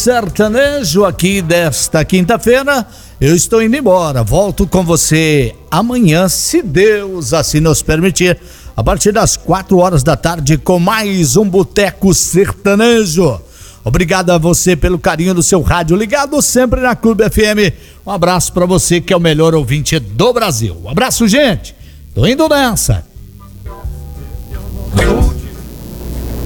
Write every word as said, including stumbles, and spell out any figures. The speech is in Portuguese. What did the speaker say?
sertanejo aqui desta quinta-feira. Eu estou indo embora. Volto com você amanhã, se Deus assim nos permitir, a partir das quatro horas da tarde, com mais um Boteco Sertanejo. Obrigado a você pelo carinho do seu rádio ligado sempre na Clube F M. Um abraço para você que é o melhor ouvinte do Brasil. Um abraço, gente. Tô indo nessa.